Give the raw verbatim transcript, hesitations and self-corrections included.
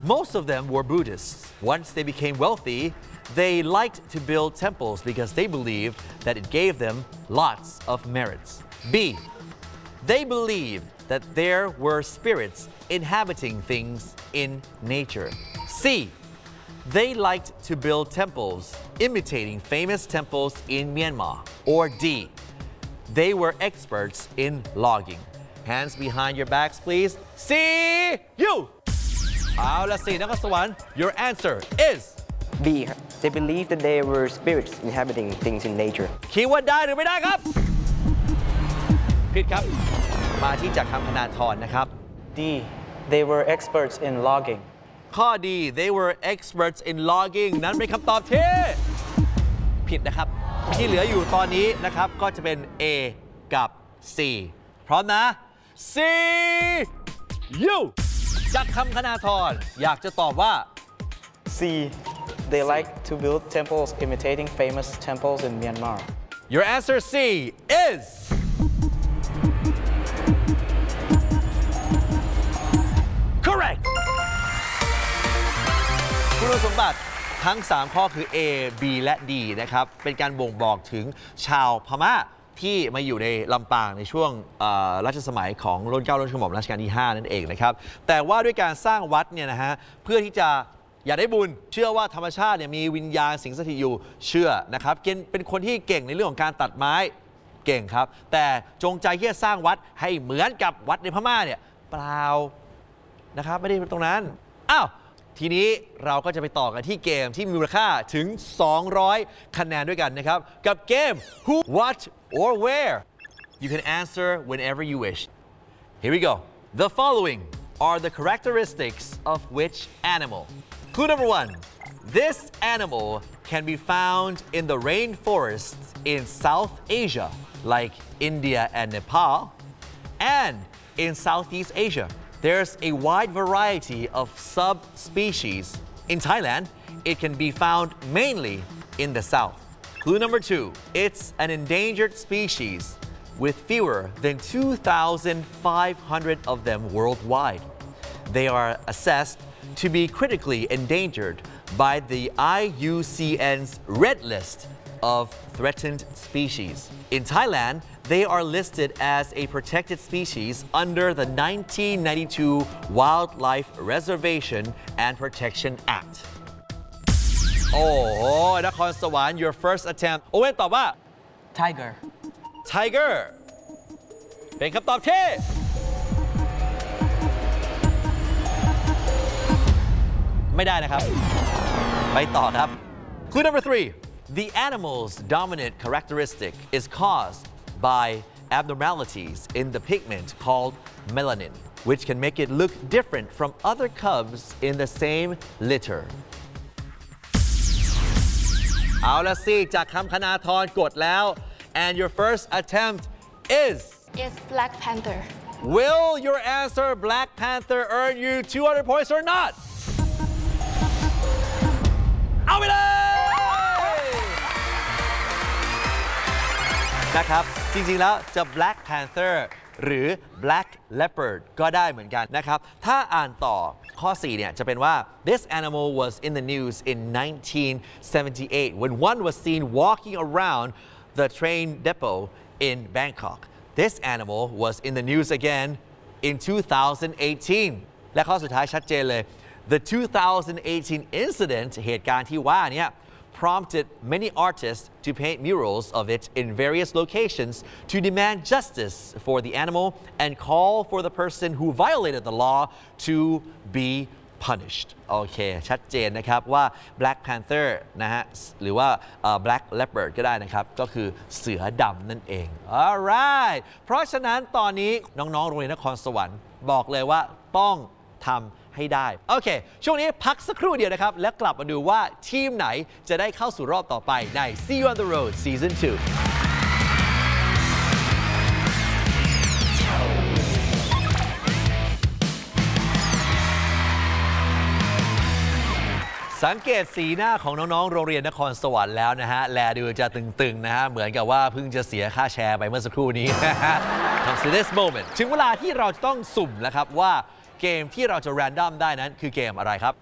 Most of them were Buddhists. Once they became wealthy, they liked to build temples because they believed that it gave them lots of merits. B. They believed that there were spirits inhabiting things in nature. C. They liked to build temples imitating famous temples in Myanmar. Or D. They were experts in logging. Hands behind your backs, please. See you! เอาละสินครสวรรค์ Your answer is B. They believe that there were spirits inhabiting things in nature. คิดว่าได้หรือไม่ได้ครับผิดครับมาที่จากคำคณาธรนะครับ D. They were experts in logging. ข้อดี They were experts in logging นั้นเป็นคำตอบที่ผิดนะครับที่เหลืออยู่ตอนนี้นะครับก็จะเป็น A กับ C พร้อมนะ C U จากคำคณาธรอยากจะตอบว่า C. They like to build temples imitating famous temples in Myanmar. Your answer C is correct คุณสมบัติทั้งสามข้อคือ A B และ D นะครับเป็นการบ่งบอกถึงชาวพม่าที่มาอยู่ในลำปางในช่วงรัชสมัยของรัชกาลที่เก้ารัชกาลรัชกาลที่ห้านั่นเองนะครับแต่ว่าด้วยการสร้างวัดเนี่ยนะฮะเพื่อที่จะอยากได้บุญเชื่อว่าธรรมชาติเนี่ยมีวิญญาณสิงสถิตอยู่เชื่อนะครับเป็นคนที่เก่งในเรื่องของการตัดไม้เก่งครับแต่จงใจที่จะสร้างวัดให้เหมือนกับวัดในพม่าเนี่ยเปล่านะครับไม่ได้ตรงนั้นอ้าวทีนี้เราก็จะไปต่อกันที่เกมที่มีมูลค่าถึงสองร้อยคะแนนด้วยกันนะครับกับเกม Who What or Where You can answer whenever you wish Here we go The following are the characteristics of which animal Clue number one This animal can be found in the rainforests in South Asia like India and Nepal and in Southeast Asia There's a wide variety of subspecies. In Thailand, it can be found mainly in the south. Clue number two, it's an endangered species with fewer than two thousand five hundred of them worldwide. They are assessed to be critically endangered by the I U C N's Red List of threatened species. In Thailand, they are listed as a protected species under the nineteen ninety-two Wildlife Reservation and Protection Act. โอ้โหนครสวรรค์ your first attempt โอเว่นตอบว่า Tiger Tiger เป็นคำตอบที่ไม่ได้นะครับไปต่อครับ Clue number three The animal's dominant characteristic is caused by abnormalities in the pigment called melanin, which can make it look different from other cubs in the same litter. เอาละสิจากคำคณาธรกดแล้ว and your first attempt is Is Black Panther. Will your answer Black Panther earn you two hundred points or not? เอาไปเลยนะครับจริงๆแล้วจะ Black Panther หรือ Black Leopard ก็ได้เหมือนกันนะครับถ้าอ่านต่อข้อสี่เนี่ยจะเป็นว่า This animal was in the news in nineteen seventy-eight when one was seen walking around the train depot in Bangkok. This animal was in the news again in two thousand eighteen และข้อสุดท้ายชัดเจนเลย The two thousand eighteen incident เหตุการณ์ที่ว่านี้prompted many artists to paint murals of it in various locations to demand justice for the animal and call for the person who violated the law to be punished โอเคชัดเจนนะครับว่า Black Panther นะฮะหรือว่า Black Leopard ก็ได้นะครับก็คือเสือดำนั่นเอง alright เพราะฉะนั้นตอนนี้น้องๆโรงเรียนนครสวรรค์บอกเลยว่าต้องทำให้ได้โอเคช่วงนี้พักสักครู่เดียวนะครับแล้วกลับมาดูว่าทีมไหนจะได้เข้าสู่รอบต่อไปใน See You on the Road Season ทู สังเกตสีหน้าของน้องๆโรงเรียนนครสวรรค์แล้วนะฮะแลดูจะตึงๆนะฮะเหมือนกับว่าเพิ่งจะเสียค่าแชร์ไปเมื่อสักครู่นี้ Comes to this moment ถึงเวลาที่เราจะต้องสุ่มแล้วครับว่าเกมที่เราจะ random ได้นั้นคือเกมอะไรครับ